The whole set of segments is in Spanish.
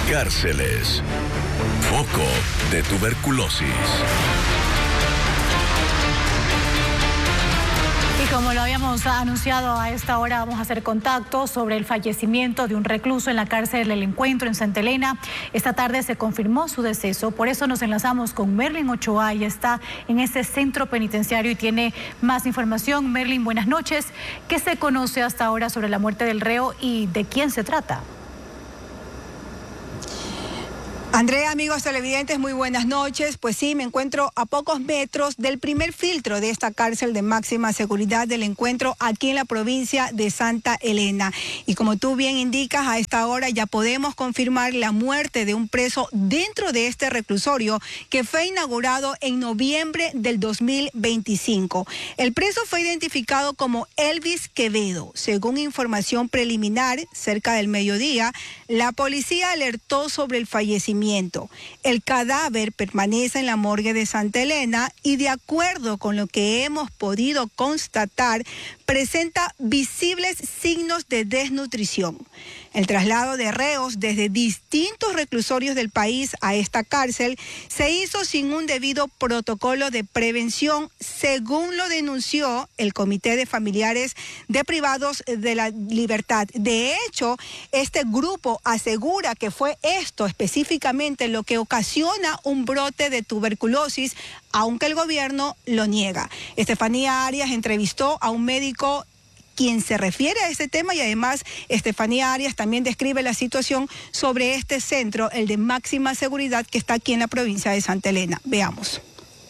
Cárceles. Foco de tuberculosis. Y como lo habíamos anunciado, a esta hora vamos a hacer contacto sobre el fallecimiento de un recluso en la cárcel del Encuentro en Santa Elena. Esta tarde se confirmó su deceso, por eso nos enlazamos con Merlin Ochoa y está en ese centro penitenciario y tiene más información. Merlin, buenas noches. ¿Qué se conoce hasta ahora sobre la muerte del reo y de quién se trata? Andrea, amigos televidentes, muy buenas noches. Pues sí, me encuentro a pocos metros del primer filtro de esta cárcel de máxima seguridad del Encuentro aquí en la provincia de Santa Elena. Y como tú bien indicas, a esta hora ya podemos confirmar la muerte de un preso dentro de este reclusorio que fue inaugurado en noviembre del 2025. El preso fue identificado como Elvis Quevedo. Según información preliminar, cerca del mediodía, la policía alertó sobre el fallecimiento. El cadáver permanece en la morgue de Santa Elena y, de acuerdo con lo que hemos podido constatar, presenta visibles signos de desnutrición. El traslado de reos desde distintos reclusorios del país a esta cárcel se hizo sin un debido protocolo de prevención, según lo denunció el Comité de Familiares de Privados de la Libertad. De hecho, este grupo asegura que fue esto específicamente lo que ocasiona un brote de tuberculosis, aunque el gobierno lo niega. Estefanía Arias entrevistó a un médico quien se refiere a este tema y además Estefanía Arias también describe la situación sobre este centro, el de máxima seguridad que está aquí en la provincia de Santa Elena. Veamos.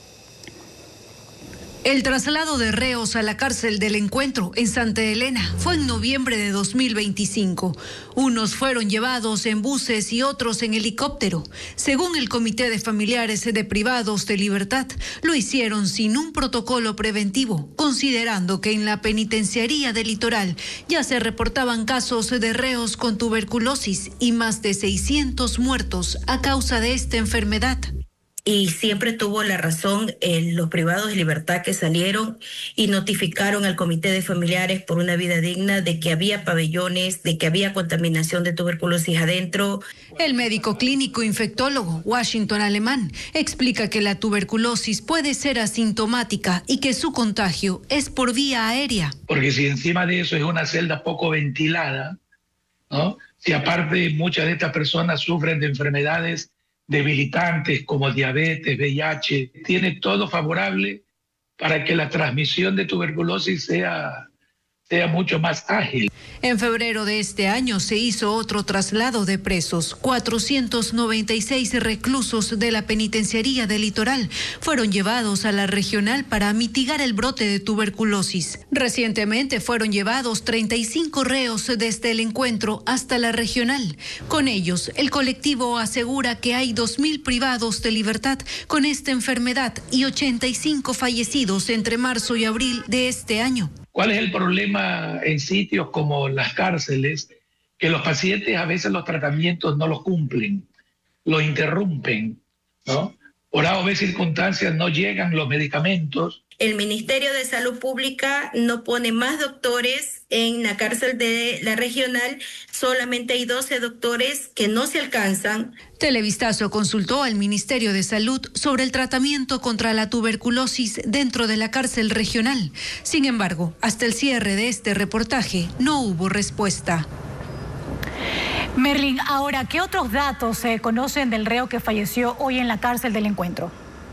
El traslado de reos a la cárcel del Encuentro en Santa Elena fue en noviembre de 2025. Unos fueron llevados en buses y otros en helicóptero. Según el Comité de Familiares de Privados de Libertad, lo hicieron sin un protocolo preventivo, considerando que en la penitenciaría del Litoral ya se reportaban casos de reos con tuberculosis y más de 600 muertos a causa de esta enfermedad. Y siempre tuvo la razón los privados de libertad que salieron y notificaron al Comité de Familiares por una Vida Digna de que había pabellones, de que había contaminación de tuberculosis adentro. El médico clínico infectólogo Washington Alemán explica que la tuberculosis puede ser asintomática y que su contagio es por vía aérea. Porque si encima de eso es una celda poco ventilada, ¿no? Si aparte muchas de estas personas sufren de enfermedades debilitantes como diabetes, VIH, tiene todo favorable para que la transmisión de tuberculosis sea mucho más ágil. En febrero de este año se hizo otro traslado de presos. 496 reclusos de la penitenciaría del Litoral fueron llevados a la regional para mitigar el brote de tuberculosis. Recientemente fueron llevados 35 reos desde el Encuentro hasta la regional. Con ellos, el colectivo asegura que hay 2.000 privados de libertad con esta enfermedad y 85 fallecidos entre marzo y abril de este año. ¿Cuál es el problema en sitios como las cárceles? Que los pacientes a veces los tratamientos no los cumplen, los interrumpen, ¿no? Por A o B circunstancias no llegan los medicamentos. El Ministerio de Salud Pública no pone más doctores en la cárcel de la regional, solamente hay 12 doctores que no se alcanzan. Televistazo consultó al Ministerio de Salud sobre el tratamiento contra la tuberculosis dentro de la cárcel regional. Sin embargo, hasta el cierre de este reportaje no hubo respuesta. Merlin, ahora, ¿qué otros datos se conocen del reo que falleció hoy en la cárcel del Encuentro?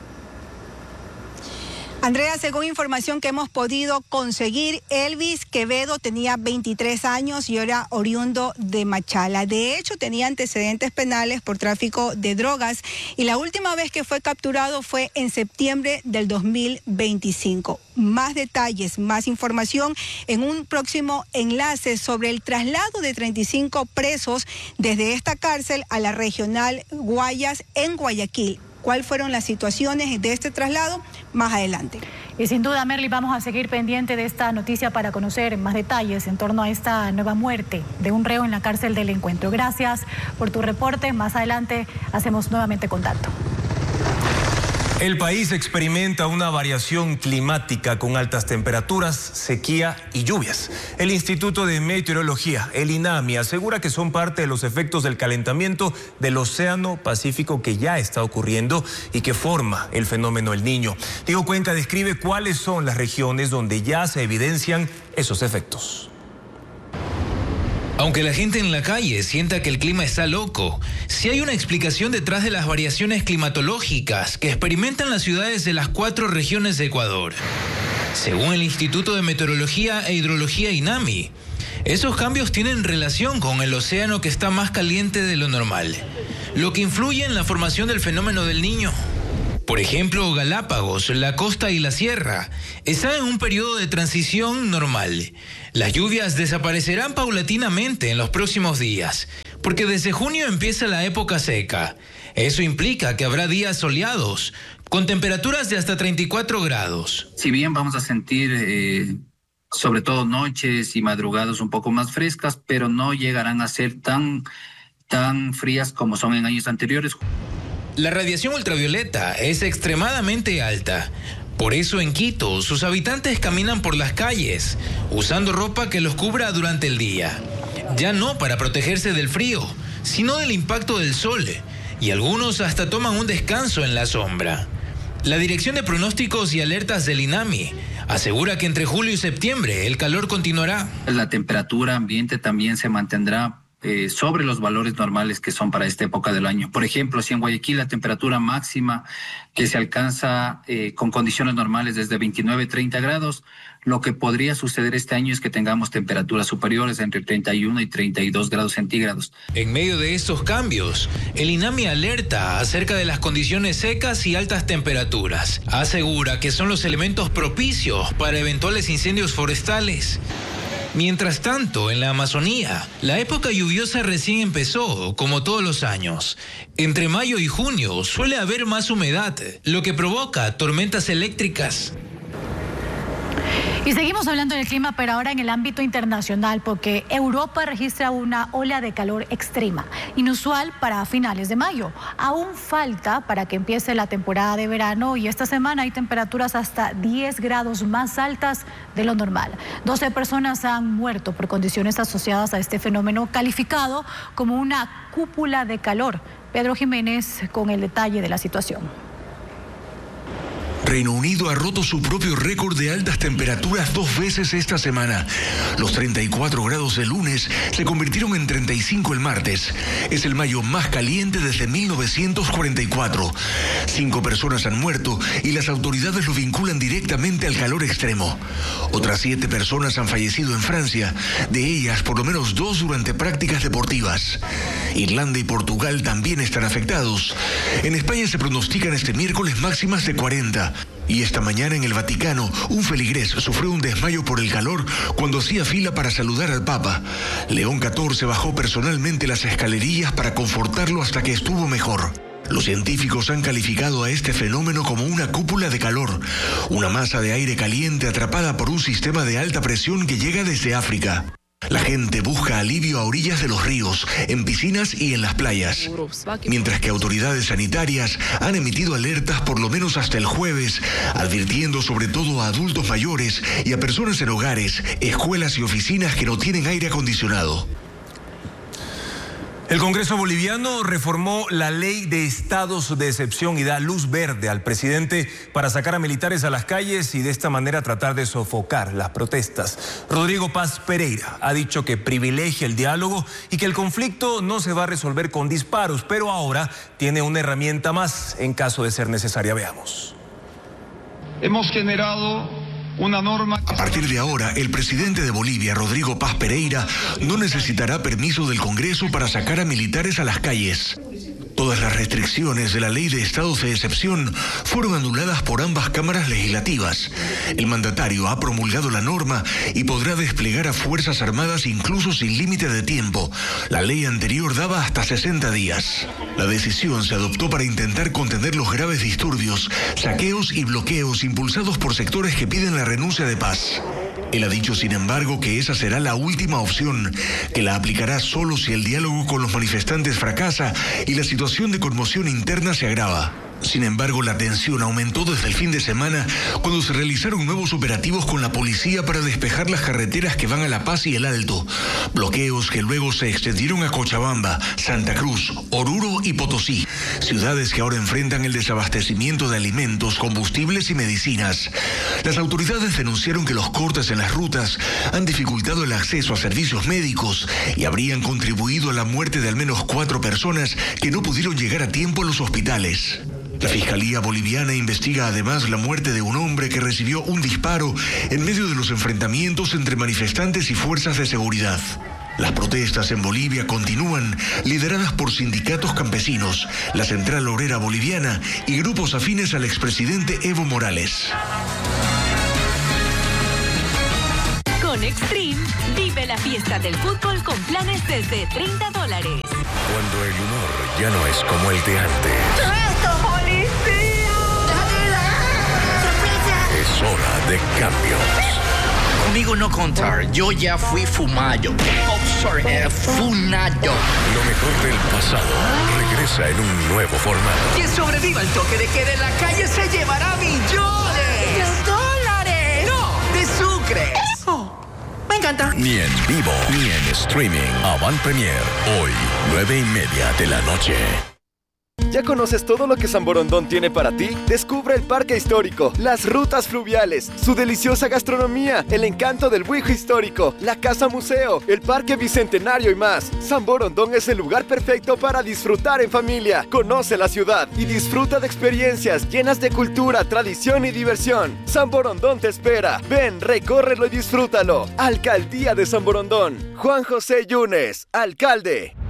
Andrea, según información que hemos podido conseguir, Elvis Quevedo tenía 23 años y era oriundo de Machala. De hecho, tenía antecedentes penales por tráfico de drogas y la última vez que fue capturado fue en septiembre del 2025. Más detalles, más información en un próximo enlace sobre el traslado de 35 presos desde esta cárcel a la regional Guayas en Guayaquil. ¿Cuáles fueron las situaciones de este traslado? Más adelante. Y sin duda, Merly, vamos a seguir pendiente de esta noticia para conocer más detalles en torno a esta nueva muerte de un reo en la cárcel del Encuentro. Gracias por tu reporte. Más adelante hacemos nuevamente contacto. El país experimenta una variación climática con altas temperaturas, sequía y lluvias. El Instituto de Meteorología, el INAMI, asegura que son parte de los efectos del calentamiento del Océano Pacífico que ya está ocurriendo y que forma el fenómeno El Niño. Diego Cuenca describe cuáles son las regiones donde ya se evidencian esos efectos. Aunque la gente en la calle sienta que el clima está loco, sí hay una explicación detrás de las variaciones climatológicas que experimentan las ciudades de las 4 regiones de Ecuador. Según el Instituto de Meteorología e Hidrología INAMI, esos cambios tienen relación con el océano que está más caliente de lo normal, lo que influye en la formación del fenómeno del Niño. Por ejemplo, Galápagos, la costa y la sierra están en un periodo de transición normal. Las lluvias desaparecerán paulatinamente en los próximos días, porque desde junio empieza la época seca. Eso implica que habrá días soleados, con temperaturas de hasta 34 grados. Si bien vamos a sentir, sobre todo noches y madrugadas un poco más frescas, pero no llegarán a ser tan frías como son en años anteriores. La radiación ultravioleta es extremadamente alta. Por eso en Quito, sus habitantes caminan por las calles, usando ropa que los cubra durante el día. Ya no para protegerse del frío, sino del impacto del sol. Y algunos hasta toman un descanso en la sombra. La Dirección de Pronósticos y Alertas del INAMI asegura que entre julio y septiembre el calor continuará. La temperatura ambiente también se mantendrá sobre los valores normales que son para esta época del año. Por ejemplo, si en Guayaquil la temperatura máxima que se alcanza con condiciones normales desde 29-30 grados, lo que podría suceder este año es que tengamos temperaturas superiores entre 31 y 32 grados centígrados. En medio de estos cambios, el INAMI alerta acerca de las condiciones secas y altas temperaturas. Asegura que son los elementos propicios para eventuales incendios forestales. Mientras tanto, en la Amazonía, la época lluviosa recién empezó, como todos los años. Entre mayo y junio suele haber más humedad, lo que provoca tormentas eléctricas. Y seguimos hablando del clima, pero ahora en el ámbito internacional, porque Europa registra una ola de calor extrema, inusual para finales de mayo. Aún falta para que empiece la temporada de verano y esta semana hay temperaturas hasta 10 grados más altas de lo normal. 12 personas han muerto por condiciones asociadas a este fenómeno calificado como una cúpula de calor. Pedro Jiménez con el detalle de la situación. Reino Unido ha roto su propio récord de altas temperaturas 2 veces esta semana. Los 34 grados del lunes se convirtieron en 35 el martes. Es el mayo más caliente desde 1944. 5 personas han muerto y las autoridades lo vinculan directamente al calor extremo. Otras 7 personas han fallecido en Francia, de ellas por lo menos 2 durante prácticas deportivas. Irlanda y Portugal también están afectados. En España se pronostican este miércoles máximas de 40. Y esta mañana en el Vaticano, un feligrés sufrió un desmayo por el calor cuando hacía fila para saludar al Papa. León XIV bajó personalmente las escalerillas para confortarlo hasta que estuvo mejor. Los científicos han calificado a este fenómeno como una cúpula de calor, una masa de aire caliente atrapada por un sistema de alta presión que llega desde África. La gente busca alivio a orillas de los ríos, en piscinas y en las playas. Mientras que autoridades sanitarias han emitido alertas por lo menos hasta el jueves, advirtiendo sobre todo a adultos mayores y a personas en hogares, escuelas y oficinas que no tienen aire acondicionado. El Congreso boliviano reformó la ley de estados de excepción y da luz verde al presidente para sacar a militares a las calles y de esta manera tratar de sofocar las protestas. Rodrigo Paz Pereira ha dicho que privilegia el diálogo y que el conflicto no se va a resolver con disparos, pero ahora tiene una herramienta más en caso de ser necesaria. Veamos. Hemos generado una norma. A partir de ahora, el presidente de Bolivia, Rodrigo Paz Pereira, no necesitará permiso del Congreso para sacar a militares a las calles. Todas las restricciones de la ley de estados de excepción fueron anuladas por ambas cámaras legislativas. El mandatario ha promulgado la norma y podrá desplegar a Fuerzas Armadas incluso sin límite de tiempo. La ley anterior daba hasta 60 días. La decisión se adoptó para intentar contener los graves disturbios, saqueos y bloqueos impulsados por sectores que piden la renuncia de Paz. Él ha dicho, sin embargo, que esa será la última opción, que la aplicará solo si el diálogo con los manifestantes fracasa y la situación de conmoción interna se agrava. Sin embargo, la tensión aumentó desde el fin de semana cuando se realizaron nuevos operativos con la policía para despejar las carreteras que van a La Paz y El Alto. Bloqueos que luego se extendieron a Cochabamba, Santa Cruz, Oruro y Potosí, ciudades que ahora enfrentan el desabastecimiento de alimentos, combustibles y medicinas. Las autoridades denunciaron que los cortes en las rutas han dificultado el acceso a servicios médicos y habrían contribuido a la muerte de al menos 4 personas que no pudieron llegar a tiempo a los hospitales. La Fiscalía Boliviana investiga además la muerte de un hombre que recibió un disparo en medio de los enfrentamientos entre manifestantes y fuerzas de seguridad. Las protestas en Bolivia continúan, lideradas por sindicatos campesinos, la Central Obrera Boliviana y grupos afines al expresidente Evo Morales. Con Extreme, vive la fiesta del fútbol con planes desde $30. Cuando el humor ya no es como el de antes. Es hora de cambios. Conmigo no contar, yo ya fui fumayo. Funayo. Lo mejor del pasado regresa en un nuevo formato. Quien sobreviva al toque de queda en la calle se llevará millones. ¡De dólares! No, de sucres. Eso me encanta. Ni en vivo, ni en streaming. Avant Premier, hoy, 9:30 de la noche. ¿Ya conoces todo lo que San Borondón tiene para ti? Descubre el parque histórico, las rutas fluviales, su deliciosa gastronomía, el encanto del Buijo histórico, la casa museo, el parque bicentenario y más. San Borondón es el lugar perfecto para disfrutar en familia. Conoce la ciudad y disfruta de experiencias llenas de cultura, tradición y diversión. San Borondón te espera. Ven, recórrelo y disfrútalo. Alcaldía de San Borondón. Juan José Yunes, alcalde.